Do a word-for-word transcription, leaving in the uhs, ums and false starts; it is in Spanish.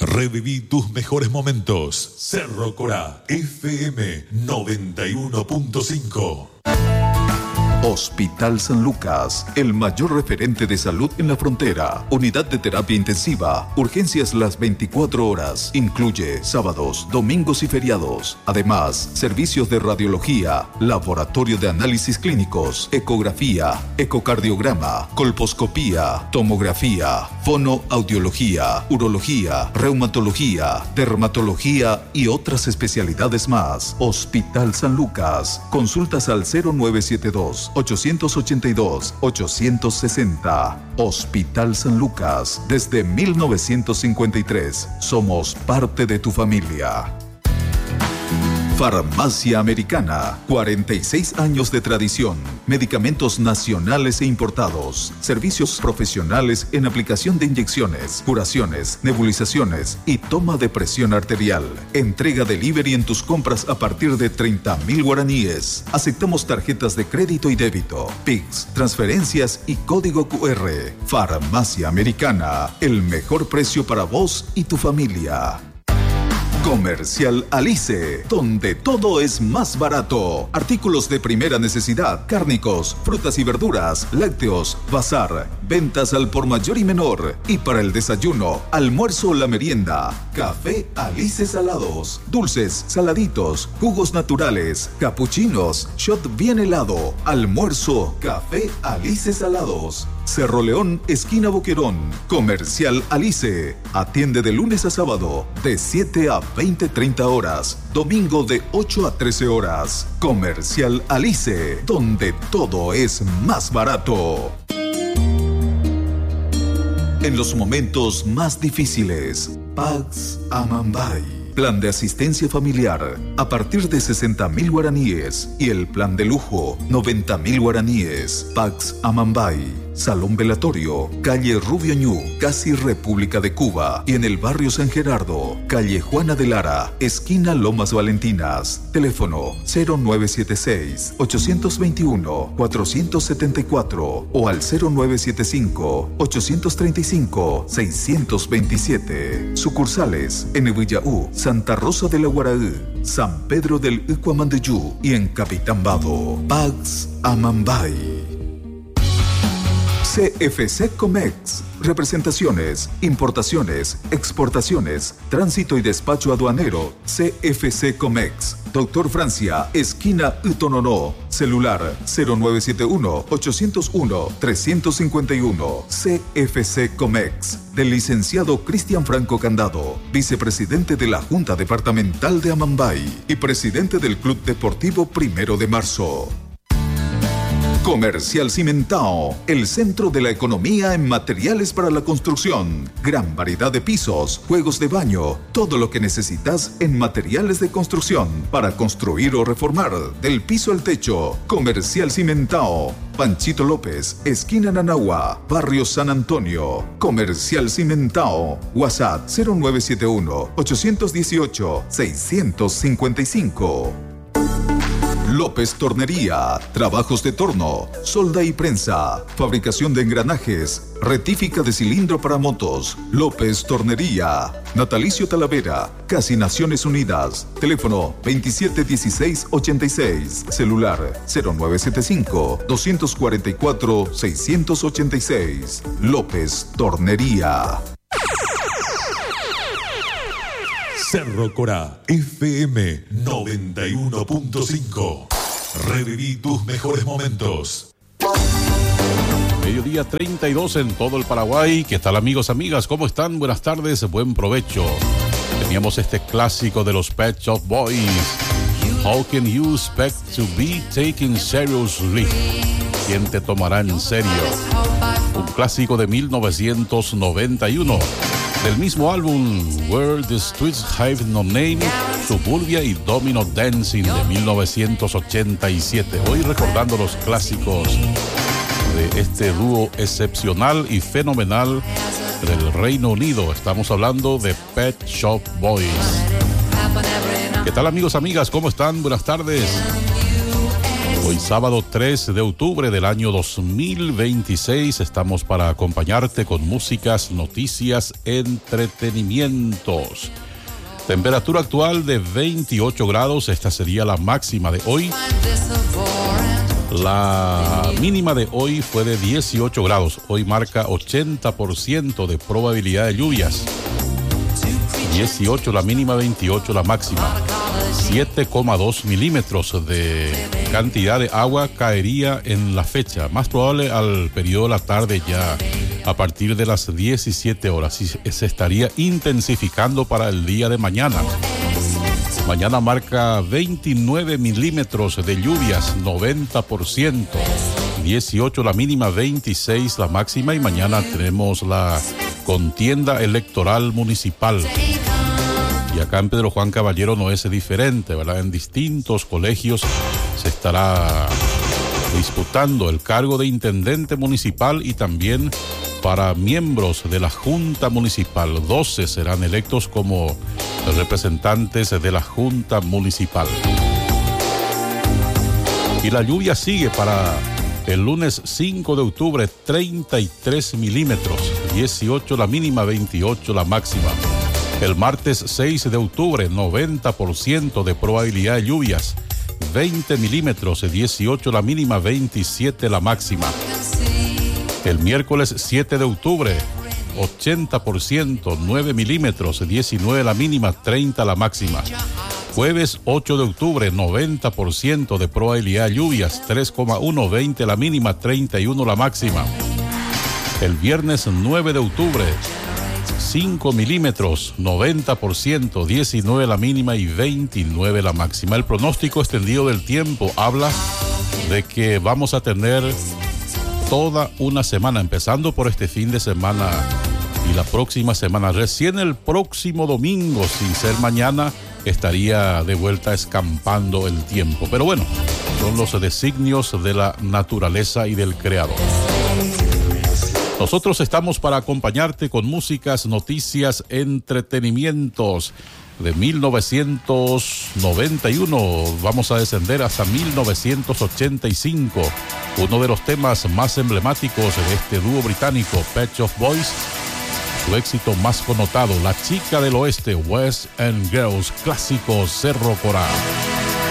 Reviví tus mejores momentos. Cerro Corá, F M noventa y uno punto cinco. Hospital San Lucas, el mayor referente de salud en la frontera. Unidad de terapia intensiva, urgencias las veinticuatro horas. Incluye sábados, domingos y feriados. Además, servicios de radiología, laboratorio de análisis clínicos, ecografía, ecocardiograma, colposcopía, tomografía, fonoaudiología, urología, reumatología, dermatología y otras especialidades más. Hospital San Lucas. Consultas al cero nueve siete dos, ocho ocho dos, ocho seis cero. Hospital San Lucas. Desde mil novecientos cincuenta y tres somos parte de tu familia. Farmacia Americana, cuarenta y seis años de tradición, medicamentos nacionales e importados, servicios profesionales en aplicación de inyecciones, curaciones, nebulizaciones y toma de presión arterial. Entrega delivery en tus compras a partir de treinta mil guaraníes. Aceptamos tarjetas de crédito y débito, P I X, transferencias y código cu erre. Farmacia Americana, el mejor precio para vos y tu familia. Comercial Alice, donde todo es más barato. Artículos de primera necesidad, cárnicos, frutas y verduras, lácteos, bazar, ventas al por mayor y menor. Y para el desayuno, almuerzo o la merienda, Café Alice salados, dulces, saladitos, jugos naturales, capuchinos, shot bien helado, almuerzo, Café Alice salados. Cerro León, esquina Boquerón. Comercial Alice. Atiende de lunes a sábado, de siete a veinte treinta horas. Domingo de ocho a trece horas. Comercial Alice, donde todo es más barato. En los momentos más difíciles, Pax Amambay. Plan de asistencia familiar a partir de sesenta mil guaraníes y el plan de lujo noventa mil guaraníes. Pax Amambay. Salón Velatorio, calle Rubio Ñu, casi República de Cuba, y en el barrio San Gerardo, calle Juana de Lara, esquina Lomas Valentinas. Teléfono cero nueve siete seis, ocho dos uno, cuatro siete cuatro o al cero nueve siete cinco, ocho tres cinco, seis dos siete. Sucursales en Villaú, Santa Rosa de la Guaraú, San Pedro del Ucuamandeyú y en Capitán Bado. Pax Amambay. C F C Comex. Representaciones, importaciones, exportaciones, tránsito y despacho aduanero. C F C Comex. Doctor Francia, esquina Utonono. Celular cero nueve siete uno, ocho cero uno, tres cinco uno. C F C Comex. Del licenciado Cristian Franco Candado, vicepresidente de la Junta Departamental de Amambay y presidente del Club Deportivo Primero de Marzo. Comercial Cimentao, el centro de la economía en materiales para la construcción. Gran variedad de pisos, juegos de baño, todo lo que necesitas en materiales de construcción para construir o reformar, del piso al techo. Comercial Cimentao, Panchito López, esquina Nanagua, barrio San Antonio. Comercial Cimentao, WhatsApp cero nueve siete uno, ocho uno ocho, seis cinco cinco. López Tornería, trabajos de torno, solda y prensa, fabricación de engranajes, rectífica de cilindro para motos. López Tornería, Natalicio Talavera, Casi Naciones Unidas. Teléfono veintisiete dieciséis ochenta y seis, celular cero nueve siete cinco, dos cuatro cuatro, seis ocho seis. López Tornería. Cerro Corá, F M noventa y uno punto cinco. Reviví tus mejores momentos. Mediodía treinta y dos en todo el Paraguay. ¿Qué tal, amigos, amigas? ¿Cómo están? Buenas tardes, buen provecho. Teníamos este clásico de los Pet Shop Boys. How can you expect to be taken seriously? ¿Quién te tomará en serio? Un clásico de mil novecientos noventa y uno. Del mismo álbum Where the Streets Have No Name, Suburbia y Domino Dancing de mil novecientos ochenta y siete. Hoy recordando los clásicos de este dúo excepcional y fenomenal del Reino Unido. Estamos hablando de Pet Shop Boys. ¿Qué tal, amigos, amigas? ¿Cómo están? Buenas tardes. Hoy sábado tres de octubre del año dos mil veintiséis estamos para acompañarte con músicas, noticias, entretenimientos. Temperatura actual de veintiocho grados, esta sería la máxima de hoy. La mínima de hoy fue de dieciocho grados, hoy marca ochenta por ciento de probabilidad de lluvias. dieciocho la mínima, veintiocho la máxima. siete coma dos milímetros de cantidad de agua caería en la fecha, más probable al periodo de la tarde ya a partir de las diecisiete horas, y se estaría intensificando para el día de mañana. Mañana marca veintinueve milímetros de lluvias, noventa por ciento. dieciocho la mínima, veintiséis la máxima, y mañana tenemos la contienda electoral municipal. Y acá en Pedro Juan Caballero no es diferente, ¿verdad? En distintos colegios se estará disputando el cargo de intendente municipal y también para miembros de la Junta Municipal. doce serán electos como representantes de la Junta Municipal. Y la lluvia sigue para el lunes cinco de octubre, treinta y tres milímetros, dieciocho la mínima, veintiocho la máxima. El martes seis de octubre, noventa por ciento de probabilidad de lluvias, veinte milímetros, dieciocho la mínima, veintisiete la máxima. El miércoles siete de octubre, ochenta por ciento, nueve milímetros, diecinueve la mínima, treinta la máxima. Jueves ocho de octubre, noventa por ciento de probabilidad de lluvias, tres coma uno, veinte la mínima, treinta y uno la máxima. El viernes nueve de octubre, cinco milímetros, noventa por ciento, diecinueve la mínima y veintinueve la máxima. El pronóstico extendido del tiempo habla de que vamos a tener toda una semana, empezando por este fin de semana y la próxima semana. Recién el próximo domingo, sin ser mañana, estaría de vuelta escampando el tiempo. Pero bueno, son los designios de la naturaleza y del Creador. Nosotros estamos para acompañarte con músicas, noticias, entretenimientos. De mil novecientos noventa y uno vamos a descender hasta mil novecientos ochenta y cinco. Uno de los temas más emblemáticos de este dúo británico, Pet Shop Boys. Su éxito más connotado, La Chica del Oeste, West End Girls, clásico Cerro Corá.